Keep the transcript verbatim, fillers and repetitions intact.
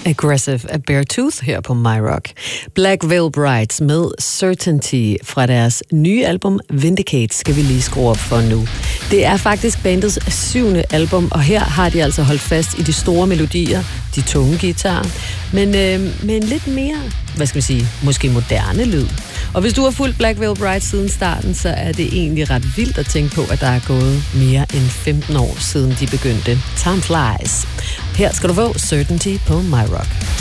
Aggressive af Beartooth her på My Rock. Black Veil Brides med Certainty fra deres nye album Vindicate skal vi lige skrue op for nu. Det er faktisk bandets syvende album, og her har de altså holdt fast i de store melodier, de tunge guitarer, men øh, med en lidt mere, hvad skal man sige, måske moderne lyd. Og hvis du har fulgt Black Veil Brides siden starten, så er det egentlig ret vildt at tænke på, at der er gået mere end femten år siden de begyndte. Time flies. Her skal du få Certainty på My Rock.